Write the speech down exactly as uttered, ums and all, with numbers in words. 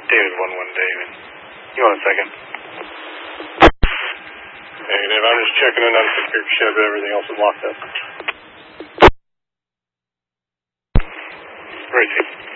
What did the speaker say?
David one one David. You want a second? Negative. I'm just checking in on secure ship. Everything else is locked up. Right.